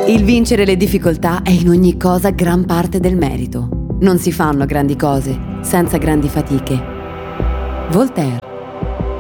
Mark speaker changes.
Speaker 1: Il vincere le difficoltà è in ogni cosa gran parte del merito. Non si fanno grandi cose senza grandi fatiche. Voltaire.